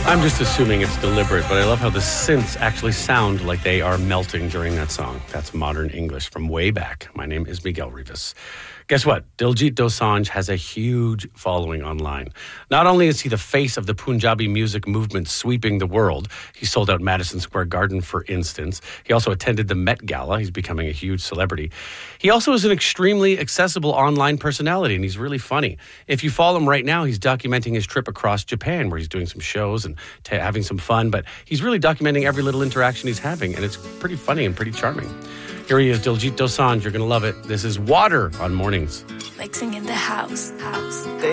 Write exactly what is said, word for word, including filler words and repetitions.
I'm just assuming it's deliberate, but I love how the synths actually sound like they are melting during that song. That's modern English from way back. My name is Miguel Rivas. Guess what? Diljit Dosanjh has a huge following online. Not only is he the face of the Punjabi music movement sweeping the world, he sold out Madison Square Garden, for instance. He also attended the Met Gala. He's becoming a huge celebrity. He also is an extremely accessible online personality, and he's really funny. If you follow him right now, he's documenting his trip across Japan, where he's doing some shows and t- having some fun, but he's really documenting every little interaction he's having, and it's pretty funny and pretty charming. Here he is, Diljit Dosanjh. You're going to love it. This is Water on Mornings. Mixing in the house, house.